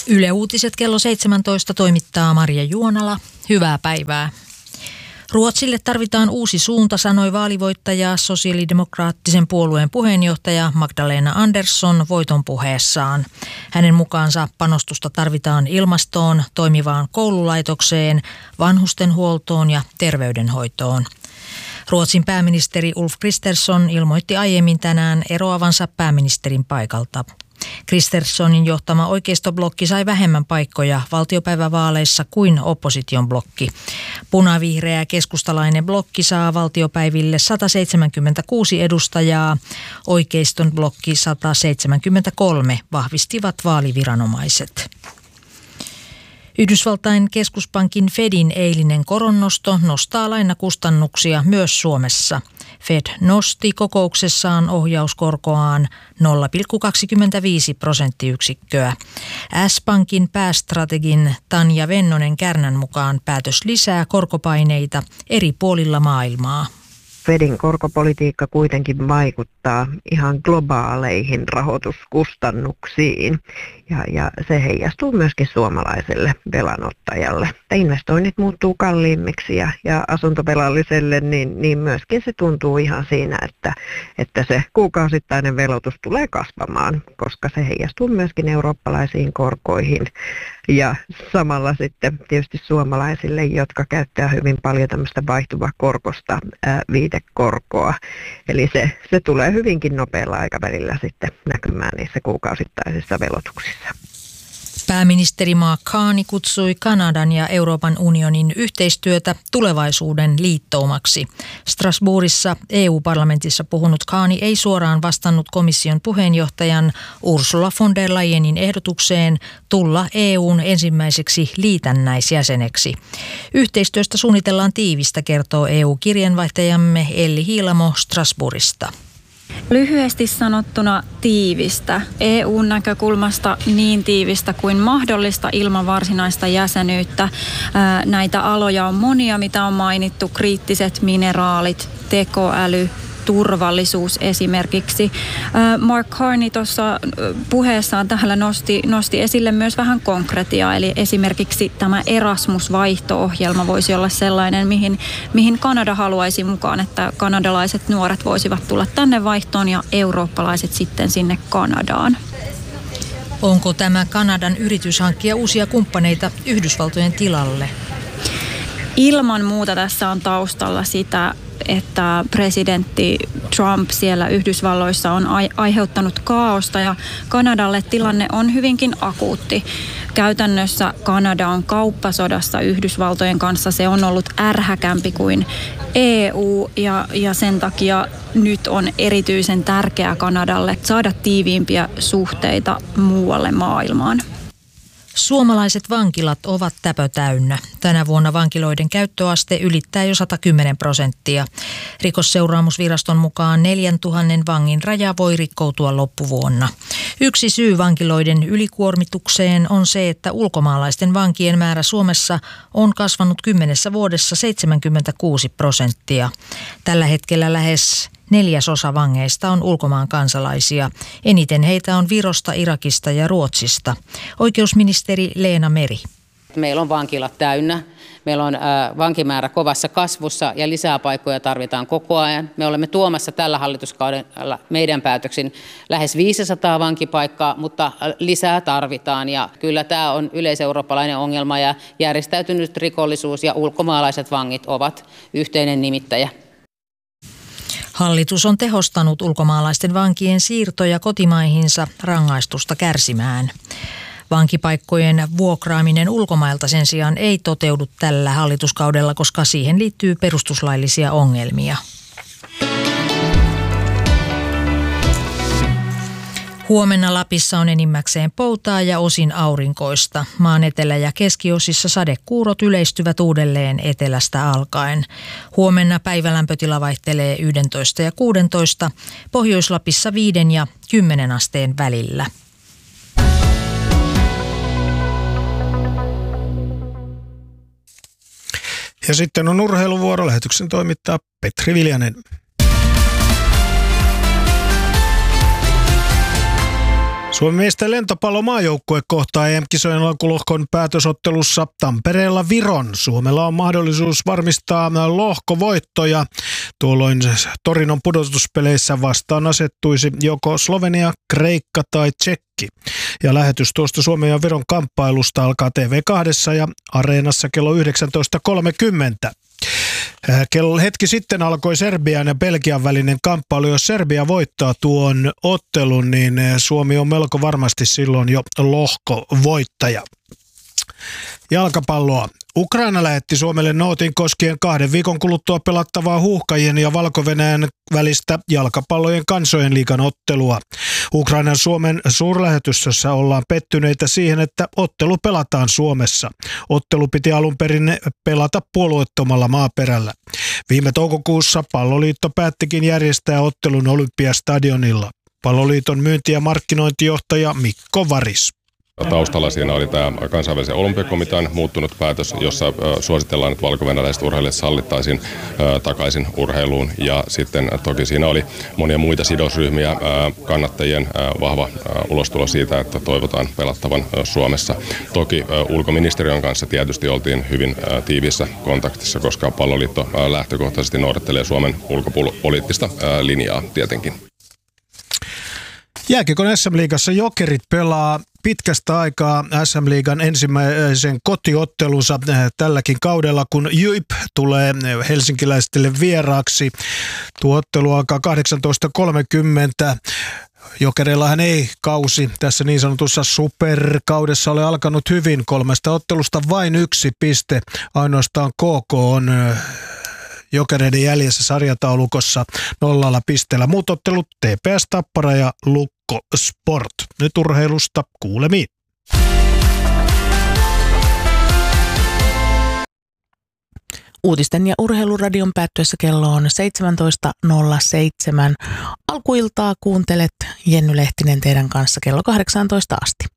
Yle Uutiset kello 17 toimittaa Marja Juonala. Hyvää päivää. Ruotsille tarvitaan uusi suunta, sanoi vaalivoittaja sosiaalidemokraattisen puolueen puheenjohtaja Magdalena Andersson voiton puheessaan. Hänen mukaansa panostusta tarvitaan ilmastoon, toimivaan koululaitokseen, vanhustenhuoltoon ja terveydenhoitoon. Ruotsin pääministeri Ulf Kristersson ilmoitti aiemmin tänään eroavansa pääministerin paikalta. Kristerssonin johtama oikeistoblokki sai vähemmän paikkoja valtiopäivävaaleissa kuin opposition blokki. Punavihreä keskustalainen blokki saa valtiopäiville 176 edustajaa, oikeiston blokki 173, vahvistivat vaaliviranomaiset. Yhdysvaltain keskuspankin Fedin eilinen koronnosto nostaa lainakustannuksia myös Suomessa. Fed nosti kokouksessaan ohjauskorkoaan 0,25 prosenttiyksikköä. S-Pankin päästrategin Tanja Vennonen Kärnän mukaan päätös lisää korkopaineita eri puolilla maailmaa. Fedin korkopolitiikka kuitenkin vaikuttaa ihan globaaleihin rahoituskustannuksiin ja se heijastuu myöskin suomalaiselle velanottajalle. Investoinnit muuttuu kalliimmiksi ja asuntovelalliselle, niin myöskin se tuntuu ihan siinä, että se kuukausittainen velotus tulee kasvamaan, koska se heijastuu myöskin eurooppalaisiin korkoihin ja samalla sitten tietysti suomalaisille, jotka käyttää hyvin paljon tämmöistä vaihtuvakorkoista viitekorkoa. Eli se tulee hyvinkin nopealla aikavälillä sitten näkymään niissä kuukausittaisissa velotuksissa. Pääministerimaa Carney kutsui Kanadan ja Euroopan unionin yhteistyötä tulevaisuuden liittoumaksi. Strasbourgissa EU-parlamentissa puhunut Carney ei suoraan vastannut komission puheenjohtajan Ursula von der Leyenin ehdotukseen tulla EUn ensimmäiseksi liitännäisjäseneksi. Yhteistyöstä suunnitellaan tiivistä, kertoo EU-kirjanvaihtajamme Elli Hiilamo Strasbourgista. Lyhyesti sanottuna tiivistä. EU:n näkökulmasta niin tiivistä kuin mahdollista ilman varsinaista jäsenyyttä. Näitä aloja on monia, mitä on mainittu. Kriittiset mineraalit, tekoäly, turvallisuus esimerkiksi. Mark Carney tuossa puheessaan täällä nosti esille myös vähän konkretiaa, eli esimerkiksi tämä Erasmus-vaihto-ohjelma voisi olla sellainen, mihin Kanada haluaisi mukaan, että kanadalaiset nuoret voisivat tulla tänne vaihtoon ja eurooppalaiset sitten sinne Kanadaan. Onko tämä Kanadan yritys hankkia uusia kumppaneita Yhdysvaltojen tilalle? Ilman muuta tässä on taustalla sitä, että presidentti Trump siellä Yhdysvalloissa on aiheuttanut kaaosta ja Kanadalle tilanne on hyvinkin akuutti. Käytännössä Kanada on kauppasodassa Yhdysvaltojen kanssa. Se on ollut ärhäkämpi kuin EU ja sen takia nyt on erityisen tärkeää Kanadalle saada tiiviimpiä suhteita muualle maailmaan. Suomalaiset vankilat ovat täpötäynnä. Tänä vuonna vankiloiden käyttöaste ylittää jo 110%. Rikosseuraamusviraston mukaan 4000 vangin raja voi rikkoutua loppuvuonna. Yksi syy vankiloiden ylikuormitukseen on se, että ulkomaalaisten vankien määrä Suomessa on kasvanut 10 vuodessa 76%. Tällä hetkellä lähes 1/4 vangeista on ulkomaan kansalaisia. Eniten heitä on Virosta, Irakista ja Ruotsista. Oikeusministeri Leena Meri. Meillä on vankilat täynnä. Meillä on vankimäärä kovassa kasvussa ja lisää paikkoja tarvitaan koko ajan. Me olemme tuomassa tällä hallituskaudella meidän päätöksin lähes 500 vankipaikkaa, mutta lisää tarvitaan. Ja kyllä tämä on yleiseurooppalainen ongelma ja järjestäytynyt rikollisuus ja ulkomaalaiset vangit ovat yhteinen nimittäjä. Hallitus on tehostanut ulkomaalaisten vankien siirtoja kotimaihinsa rangaistusta kärsimään. Vankipaikkojen vuokraaminen ulkomailta sen sijaan ei toteudu tällä hallituskaudella, koska siihen liittyy perustuslaillisia ongelmia. Huomenna Lapissa on enimmäkseen poutaa ja osin aurinkoista. Maan etelä- ja keskiosissa sadekuurot yleistyvät uudelleen etelästä alkaen. Huomenna päivälämpötila vaihtelee 11 ja 16, Pohjois-Lapissa 5 ja 10 asteen välillä. Ja sitten on urheiluvuoro. Lähetyksen toimittaa Petri Viljanen. Suomen miesten lentopallomaajoukkue kohtaa EM-kisojen alkulohkon päätösottelussa Tampereella Viron. Suomella on mahdollisuus varmistaa lohkovoittoja. Tuolloin Torinon pudotuspeleissä vastaan asettuisi joko Slovenia, Kreikka tai Tsekki. Ja lähetys tuosta Suomen ja Viron kamppailusta alkaa TV2 ja Areenassa kello 19.30. Hetki sitten alkoi Serbian ja Belgian välinen kamppailu. Jos Serbia voittaa tuon ottelun, niin Suomi on melko varmasti silloin jo lohkovoittaja. Jalkapalloa. Ukraina lähetti Suomelle nootin koskien 2 viikon kuluttua pelattavaa Huuhkajien ja Valko-Venäjän välistä jalkapallojen kansojen liigan ottelua. Ukrainan Suomen suurlähetystössä ollaan pettyneitä siihen, että ottelu pelataan Suomessa. Ottelu piti alun perin pelata puolueettomalla maaperällä. Viime toukokuussa Palloliitto päättikin järjestää ottelun Olympiastadionilla. Palloliiton myynti- ja markkinointijohtaja Mikko Varis. Taustalla siinä oli tämä kansainvälisen olympiakomitean muuttunut päätös, jossa suositellaan, että valko-venäläiset urheilijat sallittaisiin takaisin urheiluun. Ja sitten toki siinä oli monia muita sidosryhmiä, kannattajien vahva ulostulo siitä, että toivotaan pelattavan Suomessa. Toki ulkoministeriön kanssa tietysti oltiin hyvin tiiviissä kontaktissa, koska Palloliitto lähtökohtaisesti noudattelee Suomen ulkopoliittista linjaa tietenkin. Jääkiekon SM-liigassa Jokerit pelaa pitkästä aikaa SM-liigan ensimmäisen kotiottelunsa tälläkin kaudella, kun JYP tulee helsinkiläisille vieraaksi. Tuo ottelu alkaa 18.30. Jokereillahan ei kausi tässä niin sanotussa superkaudessa ole alkanut hyvin. 3 ottelusta vain 1 piste. Ainoastaan KK on Jokereiden jäljessä sarjataulukossa 0 pisteellä. Muut ottelut TPS Tappara ja Lukko Sport. Nyt urheilusta kuulemiin. Uutisten ja urheiluradion päättyessä kello on 17.07. Alkuiltaa kuuntelet Jenny Lehtinen teidän kanssa kello 18 asti.